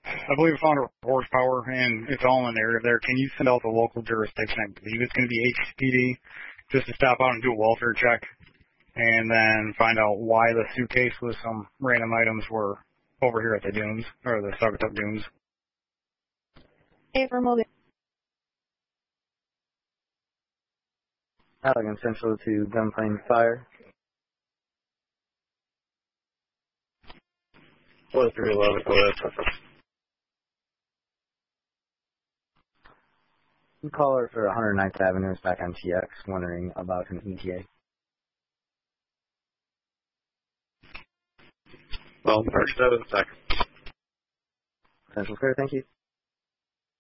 I believe I found a horsepower, and it's all in there. Can you send out the local jurisdiction? I believe it's going to be HPD, just to stop out and do a welfare check, and then find out why the suitcase with some random items were over here at the dunes, or the Saugatuck Dunes. Affirmative. Allegan Central to Gunplane Fire. 4311, go ahead. Caller for 109th Avenue is back on TX, wondering about an ETA. Well, 37 seconds. Central clear, thank you.